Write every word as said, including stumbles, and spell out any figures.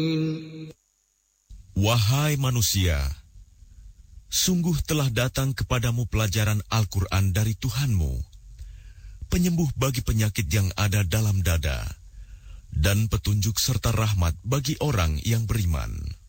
Wahai manusia, sungguh telah datang kepadamu pelajaran Al-Quran dari Tuhanmu, penyembuh bagi penyakit yang ada dalam dada, dan petunjuk serta rahmat bagi orang yang beriman.